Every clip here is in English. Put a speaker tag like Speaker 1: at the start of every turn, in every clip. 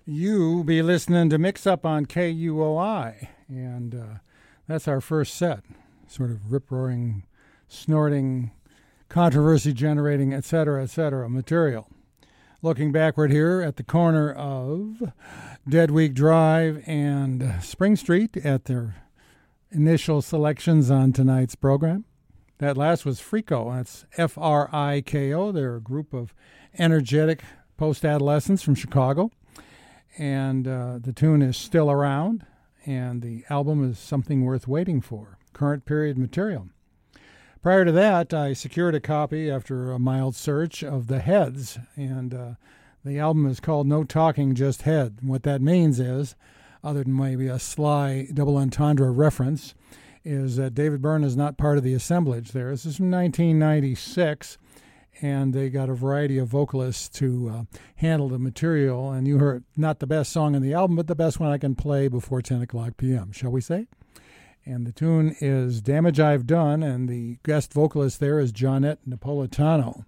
Speaker 1: You be listening to Mix Up on KUOI, and that's our first set. Sort of rip-roaring, snorting, controversy-generating, etc., material. Looking backward here at the corner of Dead Week Drive and Spring Street at their initial selections on tonight's program. That last was Friko. That's Friko. They're a group of energetic post-adolescents from Chicago. And the tune is Still Around, and the album is Something Worth Waiting For, current period material. Prior to that, I secured a copy after a mild search of The Heads, and the album is called No Talking, Just Head. What that means is, other than maybe a sly double entendre reference, is that David Byrne is not part of the assemblage there. This is from 1996. And they got a variety of vocalists to handle the material. And you heard not the best song on the album, but the best one I can play before 10 o'clock p.m., shall we say? And the tune is Damage I've Done, and the guest vocalist there is Johnette Napolitano.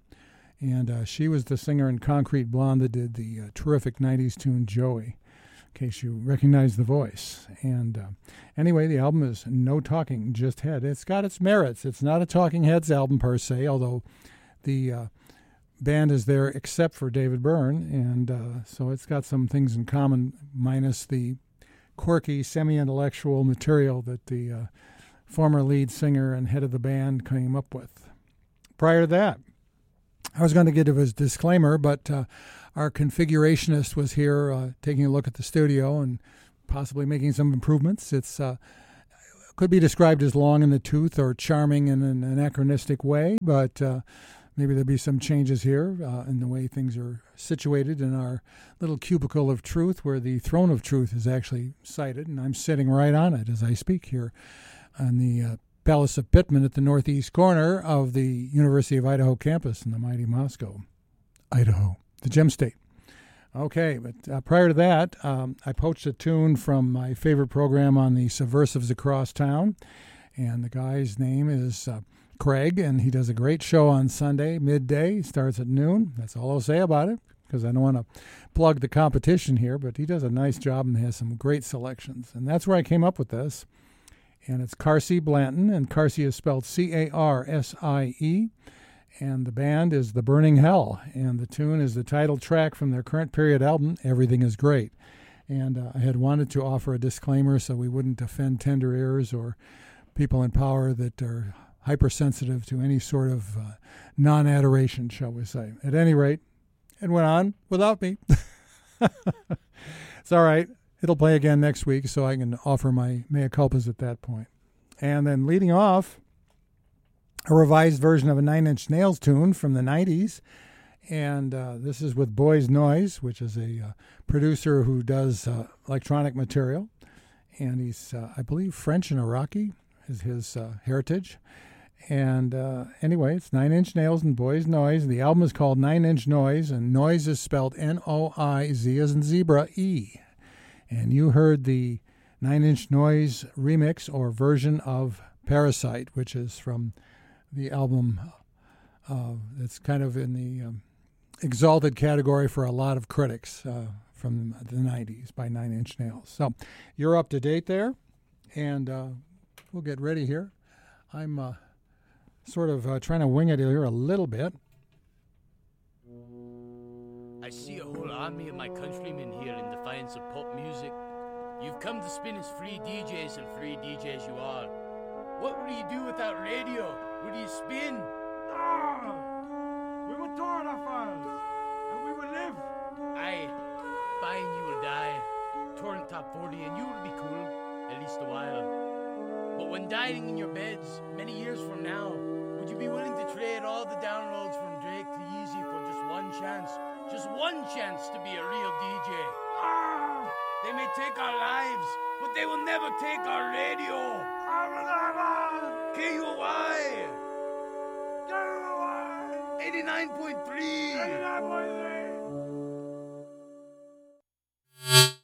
Speaker 1: And she was the singer in Concrete Blonde that did the terrific 90s tune Joey, in case you recognize the voice. And anyway, the album is No Talking, Just Head. It's got its merits. It's not a Talking Heads album per se, although the band is there except for David Byrne, and so it's got some things in common, minus the quirky, semi-intellectual material that the former lead singer and head of the band came up with. Prior to that, I was going to give a disclaimer, but our configurationist was here taking a look at the studio and possibly making some improvements. It's could be described as long in the tooth or charming in an anachronistic way, but maybe there'll be some changes here in the way things are situated in our little cubicle of truth where the throne of truth is actually sited, and I'm sitting right on it as I speak here on the Palace of Pittman at the northeast corner of the University of Idaho campus in the mighty Moscow, Idaho, the Gem State. Okay, but prior to that, I poached a tune from my favorite program on the Subversives Across Town, and the guy's name is Craig, and he does a great show on Sunday, midday. He starts at noon. That's all I'll say about it, because I don't want to plug the competition here, but he does a nice job and has some great selections. And that's where I came up with this. And it's Carsie Blanton, and Carsie is spelled C-A-R-S-I-E, and the band is The Burning Hell, and the tune is the title track from their current period album, Everything Is Great. And I had wanted to offer a disclaimer so we wouldn't offend tender ears or people in power that are hypersensitive to any sort of non-adoration, shall we say. At any rate, it went on without me. It's all right. It'll play again next week, so I can offer my mea culpas at that point. And then leading off, a revised version of a Nine Inch Nails tune from the 90s. And this is with Boys Noise, which is a producer who does electronic material. And he's, I believe, French and Iraqi is his heritage. And anyway, it's Nine Inch Nails and Boys Noise. The album is called Nine Inch Noise, and noise is spelled N-O-I-Z as in zebra, E. And you heard the Nine Inch Noise remix or version of Parasite, which is from the album that's kind of in the exalted category for a lot of critics from the 90s by Nine Inch Nails. So you're up to date there, and we'll get ready here. I'm sort of trying to wing it here a little bit.
Speaker 2: I see a whole army of my countrymen here in defiance of pop music. You've come to spin as free DJs, and free DJs you are. What will you do without radio? Will you spin?
Speaker 3: We will torn our fires, and we will live.
Speaker 2: Aye, fine, you will die. Torn top 40, and you will be cool, at least a while. But when dying in your beds, many years from now, would you be willing to trade all the downloads from Drake to Yeezy for just one chance? Just one chance to be a real DJ. They may take our lives, but they will never take our radio. KUOI 89.3.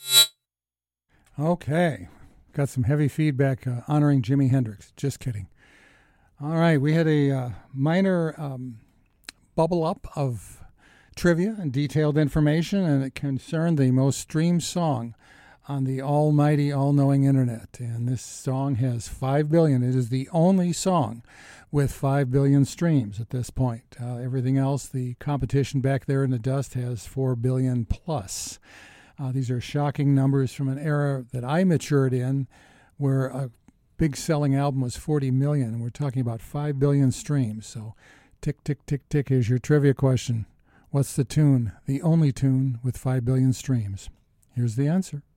Speaker 1: Okay. Got some heavy feedback honoring Jimi Hendrix. Just kidding. All right. We had a minor bubble up of trivia and detailed information, and it concerned the most streamed song on the almighty, all-knowing internet. And this song has 5 billion. It is the only song with 5 billion streams at this point. Everything else, the competition back there in the dust, has 4 billion plus. These are shocking numbers from an era that I matured in, where a big selling album was 40 million, and we're talking about 5 billion streams. So tick, tick, tick, tick. Here's your trivia question. What's the tune, the only tune with 5 billion streams? Here's the answer.